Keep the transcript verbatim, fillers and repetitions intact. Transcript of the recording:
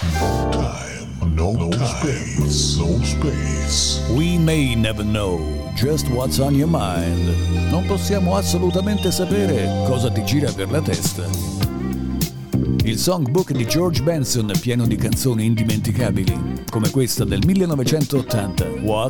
No time, no, no space, no space. We may never know just what's on your mind. Non possiamo assolutamente sapere cosa ti gira per la testa. Il songbook di George Benson è pieno di canzoni indimenticabili, come questa del millenovecentottanta, What